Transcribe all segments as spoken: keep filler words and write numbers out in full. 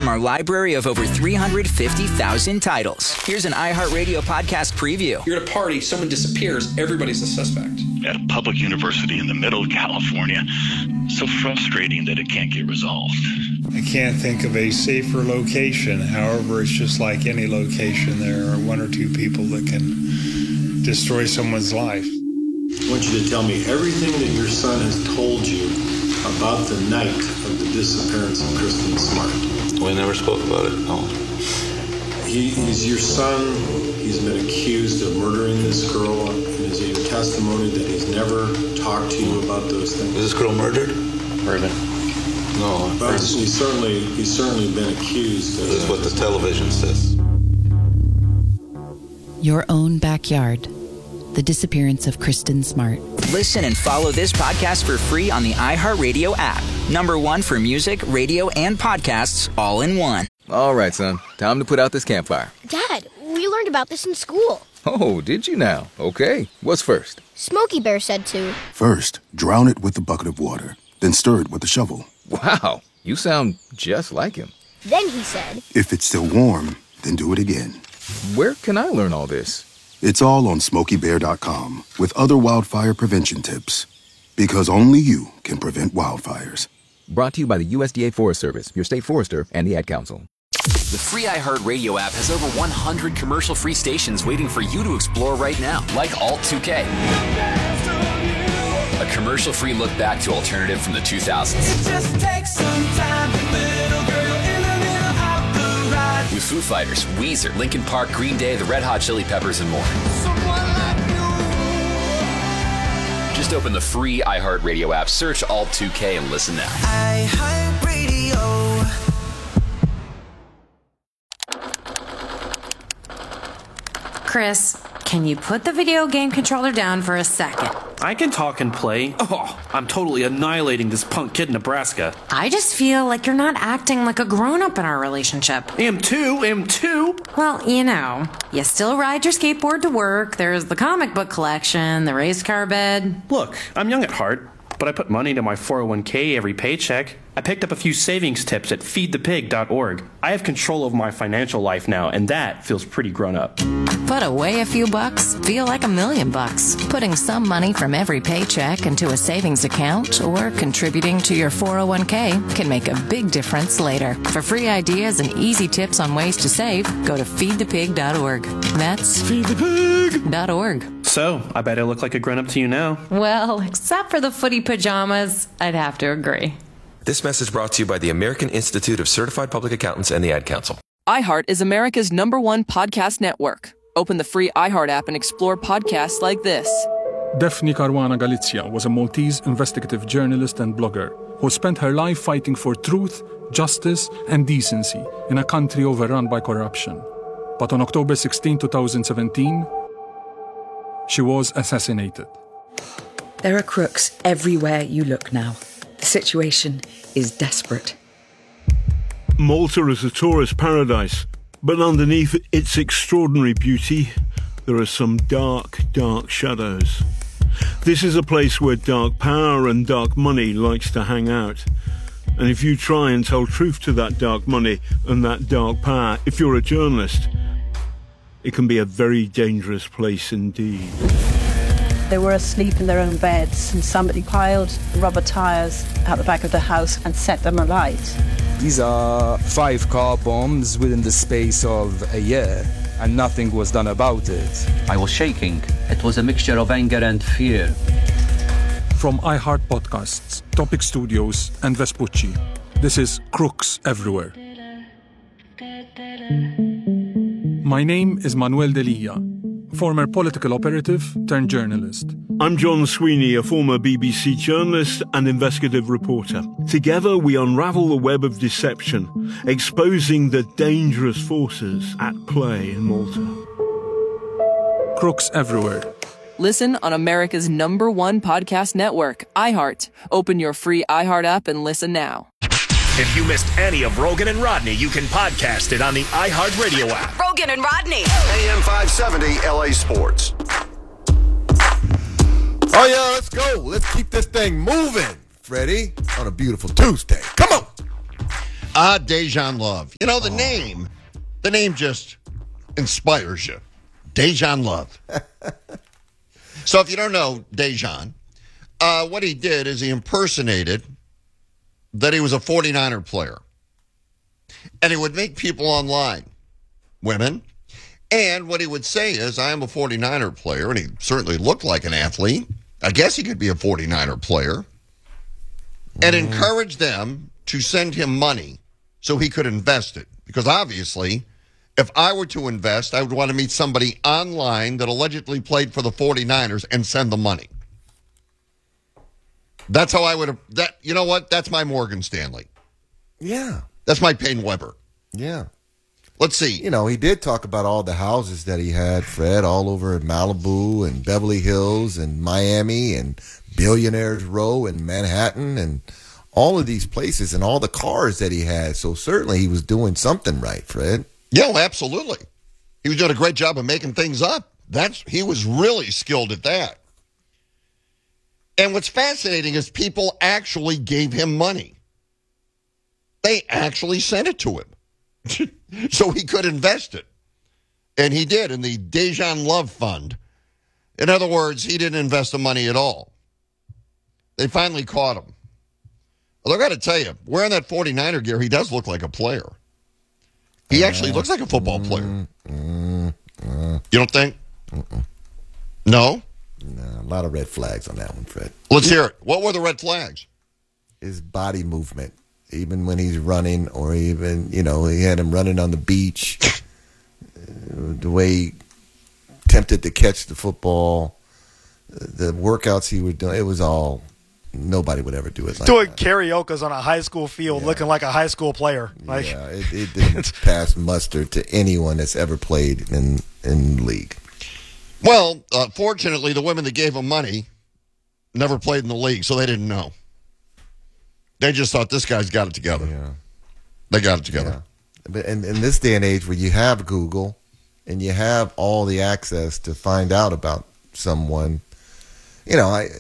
our library of over three hundred fifty thousand titles. Here's an iHeartRadio podcast preview. You're at a party, someone disappears, everybody's a suspect. At a public university in the middle of California. So frustrating that it can't get resolved. I can't think of a safer location. However, it's just like any location. There are one or two people that can destroy someone's life. I want you to tell me everything that your son has told you about the night of the disappearance of Kristen Smart. We never spoke about it, no. He, he's your son. He's been accused of murdering this girl. And is it your testimony that he's never talked to you about those things? Was this girl murdered? Murdered. No. But he's certainly, he's certainly been accused. Of this is what the television says. Your Own Backyard. The Disappearance of Kristen Smart. Listen and follow this podcast for free on the iHeartRadio app. Number one for music, radio, and podcasts all in one. All right, son. Time to put out this campfire. Dad, we learned about this in school. Oh, did you now? Okay. What's first? Smokey Bear said to. First, drown it with a bucket of water, then stir it with a shovel. Wow, you sound just like him. Then he said. If it's still warm, then do it again. Where can I learn all this? It's all on smokey bear dot com with other wildfire prevention tips. Because only you can prevent wildfires. Brought to you by the U S D A Forest Service, your state forester, and the Ad Council. The free iHeartRadio app has over one hundred commercial-free stations waiting for you to explore right now, like Alt two K. A commercial-free look back to alternative from the two thousands. It just takes some time, little girl in the middle of the ride. With Foo Fighters, Weezer, Linkin Park, Green Day, the Red Hot Chili Peppers, and more. Just open the free iHeartRadio app, search Alt two K, and listen now. iHeartRadio. Chris, can you put the video game controller down for a second? I can talk and play. Oh, I'm totally annihilating this punk kid in Nebraska. I just feel like you're not acting like a grown-up in our relationship. Am too, am too. Well, you know, you still ride your skateboard to work, there's the comic book collection, the race car bed. Look, I'm young at heart, but I put money into my four oh one k every paycheck. I picked up a few savings tips at feed the pig dot org. I have control of my financial life now, and that feels pretty grown up. Put away a few bucks, feel like a million bucks. Putting some money from every paycheck into a savings account or contributing to your four oh one k can make a big difference later. For free ideas and easy tips on ways to save, go to feed the pig dot org. That's feed the pig dot org. So, I bet I look like a grown-up to you now. Well, except for the footy pajamas, I'd have to agree. This message brought to you by the American Institute of Certified Public Accountants and the Ad Council. iHeart is America's number one podcast network. Open the free iHeart app and explore podcasts like this. Daphne Caruana Galizia was a Maltese investigative journalist and blogger who spent her life fighting for truth, justice, and decency in a country overrun by corruption. But on October sixteenth, twenty seventeen, she was assassinated. There are crooks everywhere you look now. The situation is desperate. Malta is a tourist paradise, but underneath its extraordinary beauty, there are some dark, dark shadows. This is a place where dark power and dark money likes to hang out. And if you try and tell truth to that dark money and that dark power, if you're a journalist, it can be a very dangerous place indeed. They were asleep in their own beds and somebody piled rubber tyres out the back of the house and set them alight. These are five car bombs within the space of a year, and nothing was done about it. I was shaking. It was a mixture of anger and fear. From iHeart Podcasts, Topic Studios, and Vespucci, this is Crooks Everywhere. My name is Manuel Delia, former political operative turned journalist. I'm John Sweeney, a former B B C journalist and investigative reporter. Together we unravel the web of deception, exposing the dangerous forces at play in Malta. Crooks Everywhere. Listen on America's number one podcast network, iHeart. Open your free iHeart app and listen now. If you missed any of Rogan and Rodney, you can podcast it on the iHeartRadio app. Rogan and Rodney. A M five seventy L A Sports. Oh, yeah, let's go. Let's keep this thing moving, Freddie, on a beautiful Tuesday. Come on. Ah, Dejan Love. You know, the oh. name, the name just inspires you. Dejan Love. So if you don't know Dejan, uh, what he did is he impersonated that he was a forty-niner player. And he would make people online, women, and what he would say is, I am a forty-niner player, and he certainly looked like an athlete. I guess he could be a forty-niner player. And mm. encourage them to send him money so he could invest it. Because obviously, if I were to invest, I would want to meet somebody online that allegedly played for the forty-niners and send the money. That's how I would have, that. You know what? That's my Morgan Stanley. Yeah. That's my Payne Weber. Yeah. Let's see. You know, he did talk about all the houses that he had, Fred, all over Malibu and Beverly Hills and Miami and Billionaires Row and Manhattan and all of these places and all the cars that he had. So certainly he was doing something right, Fred. Yeah, well, absolutely. He was doing a great job of making things up. That's he was really skilled at that. And what's fascinating is people actually gave him money. They actually sent it to him so he could invest it. And he did in the Dejan Love Fund. In other words, he didn't invest the money at all. They finally caught him. Well, I got to tell you, wearing that forty-niner gear, he does look like a player. He actually uh, looks like a football player. Mm, mm, uh, you don't think? Mm-mm. No? No, a lot of red flags on that one, Fred. Let's hear it. What were the red flags? His body movement. Even when he's running, or even, you know, he had him running on the beach, the way he attempted to catch the football, the workouts he was doing, it was all, nobody would ever do it like doing that. Karaoke's on a high school field, yeah. looking like a high school player. Like, yeah, it, it didn't pass muster to anyone that's ever played in in the league. Well, uh, fortunately, the women that gave him money never played in the league, so they didn't know. They just thought this guy's got it together. Yeah. They got it together. Yeah. But in, in this day and age where you have Google and you have all the access to find out about someone, you know, I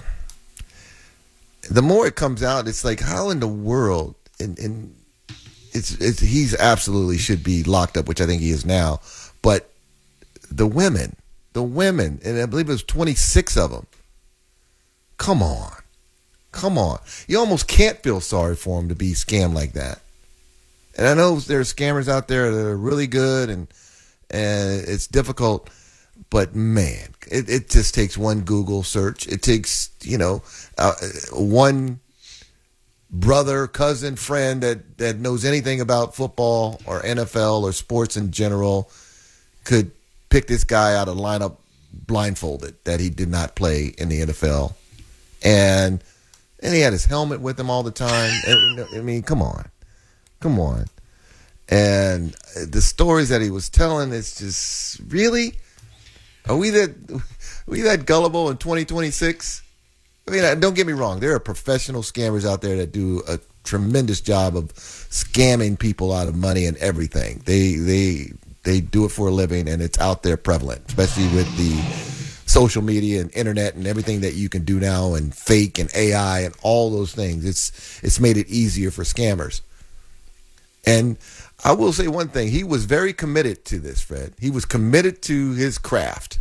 the more it comes out, it's like, how in the world, and, and it's, it's he's absolutely should be locked up, which I think he is now, but the women, the women, and I believe it was twenty-six of them, come on. Come on. You almost can't feel sorry for him to be scammed like that. And I know there's scammers out there that are really good and and it's difficult, but man, it, it just takes one Google search. It takes, you know, uh, one brother, cousin, friend that, that knows anything about football or N F L or sports in general could pick this guy out of lineup blindfolded that he did not play in the N F L. And And he had his helmet with him all the time. I mean, come on. Come on. And the stories that he was telling, it's just, really? Are we that, are we that gullible in twenty twenty-six? I mean, don't get me wrong. There are professional scammers out there that do a tremendous job of scamming people out of money and everything. They, they, they do it for a living, and it's out there prevalent, especially with the social media and internet and everything that you can do now, and fake and A I and all those things. It's it's made it easier for scammers. And I will say one thing. He was very committed to this, Fred. He was committed to his craft.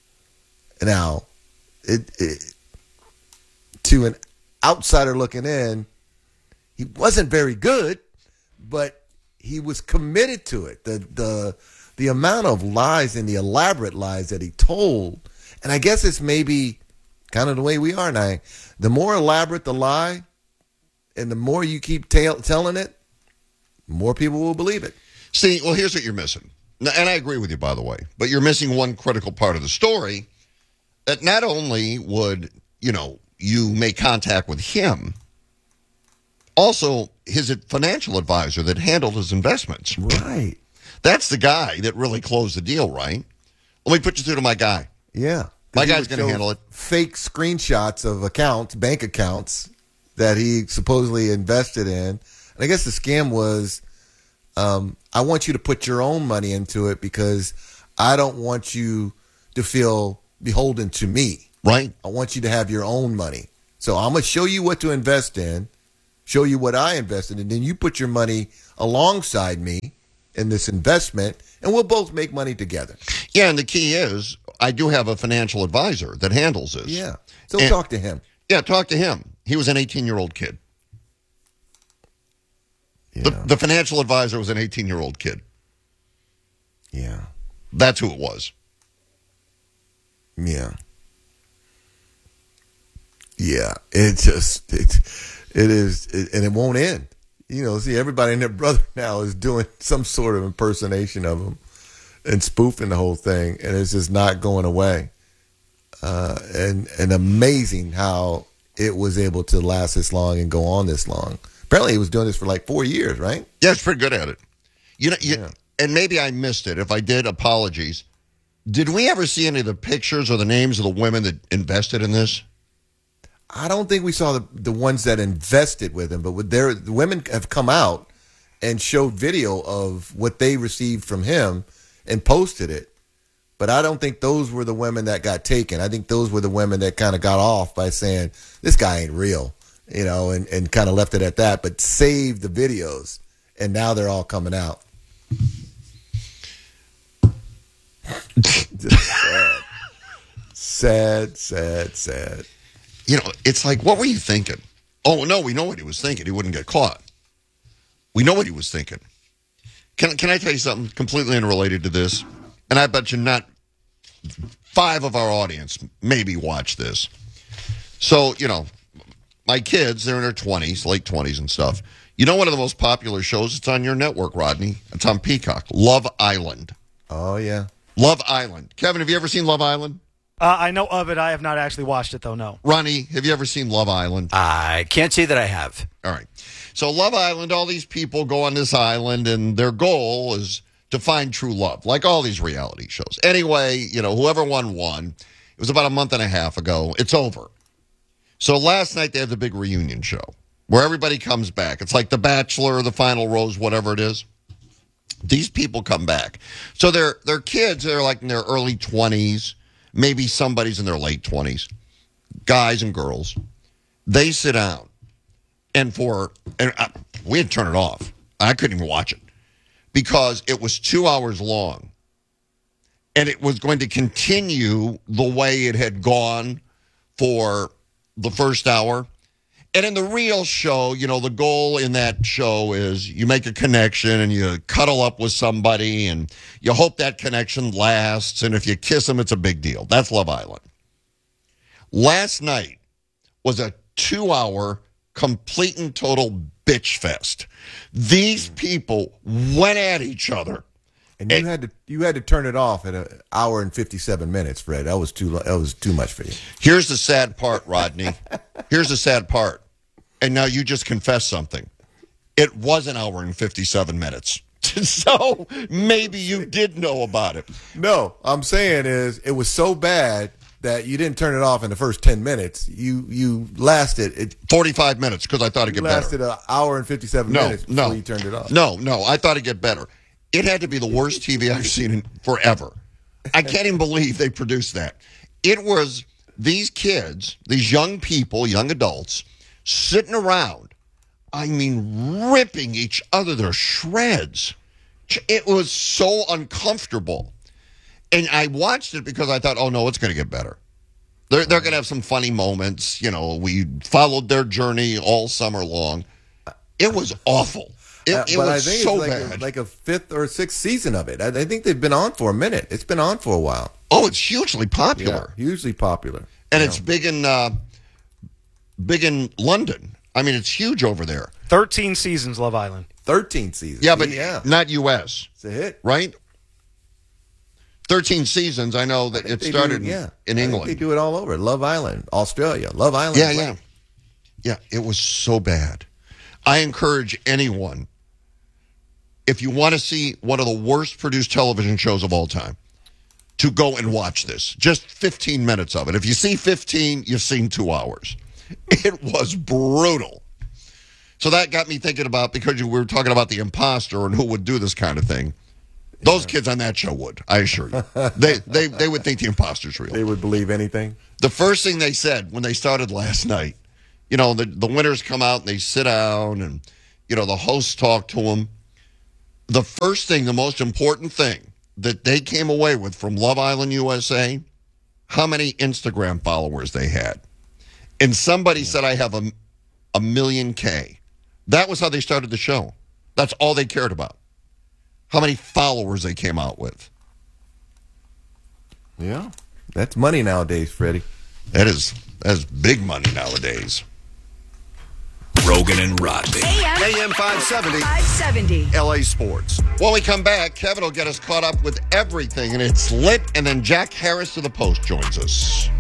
Now, it, it, to an outsider looking in, he wasn't very good, but he was committed to it. The the the amount of lies and the elaborate lies that he told. And I guess it's maybe kind of the way we are now. The more elaborate the lie and the more you keep tell, telling it, more people will believe it. See, well, here's what you're missing. And I agree with you, by the way. But you're missing one critical part of the story, that not only would, you know, you make contact with him, also his financial advisor that handled his investments. Right. That's the guy that really closed the deal, right? Let me put you through to my guy. Yeah. My guy's going to handle it. Fake screenshots of accounts, bank accounts that he supposedly invested in. And I guess the scam was, um, I want you to put your own money into it because I don't want you to feel beholden to me. Right. I want you to have your own money. So I'm going to show you what to invest in, show you what I invested in, and then you put your money alongside me in this investment, and we'll both make money together. Yeah, and the key is I do have a financial advisor that handles this. Yeah. So And- talk to him. Yeah, talk to him. He was an eighteen-year-old kid. The, the financial advisor was an eighteen-year-old kid. Yeah. That's who it was. Yeah. Yeah. It just, it, it is, it, and it won't end. You know, see, everybody and their brother now is doing some sort of impersonation of him and spoofing the whole thing, and it's just not going away. Uh, and, and amazing how it was able to last this long and go on this long. Apparently he was doing this for like four years, right? Yeah, it's pretty good at it. You know, you, and maybe I missed it. If I did, apologies. Did we ever see any of the pictures or the names of the women that invested in this? I don't think we saw the the ones that invested with him, but with their, the women have come out and showed video of what they received from him and posted it. But I don't think those were the women that got taken. I think those were the women that kind of got off by saying, this guy ain't real, you know, and, and kind of left it at that, but saved the videos. And now they're all coming out. Just sad. Sad, sad, sad. You know, it's like, what were you thinking? Oh, no, we know what he was thinking. He wouldn't get caught. We know what he was thinking. Can, can I tell you something completely unrelated to this? And I bet you not five of our audience maybe watch this. So, you know, my kids, they're in their twenties, late twenties and stuff. You know one of the most popular shows? It's on your network, Rodney. It's on Peacock. Love Island. Oh, yeah. Love Island. Kevin, have you ever seen Love Island? Uh, I know of it. I have not actually watched it, though, no. Ronnie, have you ever seen Love Island? I can't say that I have. All right. So Love Island, all these people go on this island, and their goal is to find true love, like all these reality shows. Anyway, you know, whoever won, won. It was about a month and a half ago. It's over. So last night they have the big reunion show where everybody comes back. It's like The Bachelor, The Final Rose, whatever it is. These people come back. So they're, they're kids. They're like in their early twenties. Maybe somebody's in their late twenties. Guys and girls. They sit down. And for, and I, we had to turn it off. I couldn't even watch it because it was two hours long. And it was going to continue the way it had gone for the first hour. And in the real show, you know, the goal in that show is you make a connection and you cuddle up with somebody and you hope that connection lasts. And if you kiss them, it's a big deal. That's Love Island. Last night was a two-hour complete and total bitch fest. These people went at each other. And you had to you had to turn it off at an hour and fifty-seven minutes, Fred. That was too that was too much for you. Here's the sad part, Rodney. Here's the sad part. And now you just confessed something. It was an hour and fifty-seven minutes. So maybe you did know about it. No, I'm saying is it was so bad that you didn't turn it off in the first ten minutes. You you lasted it forty-five minutes because I thought it'd you get better. lasted an hour and fifty-seven No, minutes before no. you turned it off. No, no, I thought it'd get better. It had to be the worst T V I've seen in forever. I can't even believe they produced that. It was these kids, these young people, young adults, sitting around, I mean, ripping each other to shreds. It was so uncomfortable. And I watched it because I thought, oh, no, it's going to get better. They're, they're going to have some funny moments. You know, we followed their journey all summer long. It was awful. It, Uh, it but was I think so it's like bad. A, like a fifth or sixth season of it. I, I think they've been on for a minute. It's been on for a while. Oh, it's hugely popular. Yeah, hugely popular. And You it's know. big in uh, big in London. I mean, it's huge over there. thirteen seasons, Love Island. thirteen seasons. Yeah, but yeah. not U S. It's a hit. Right? thirteen seasons. I know that I it think they started do, yeah. in I think England. they do it all over. Love Island, Australia. Love Island. Yeah, yeah. Yeah, it was so bad. I encourage anyone, if you want to see one of the worst produced television shows of all time, to go and watch this. Just fifteen minutes of it. If you see fifteen, you've seen two hours. It was brutal. So that got me thinking about, because we were talking about the imposter and who would do this kind of thing. Those kids on that show would, I assure you. they, they, they would think the imposter's real. They would believe anything. The first thing they said when they started last night, you know, the, the winners come out and they sit down and, you know, the hosts talk to them. the first thing, the most important thing that they came away with from Love Island U S A, how many Instagram followers they had. And somebody yeah. said, I have a, a million K. That was how they started the show. That's all they cared about. How many followers they came out with. Yeah. That's money nowadays, Freddie. That is, that's big money nowadays. Rogan and Rodney. A M five seventy. five seventy. L A Sports. When we come back, Kevin will get us caught up with everything, and it's lit, and then Jack Harris to the Post joins us.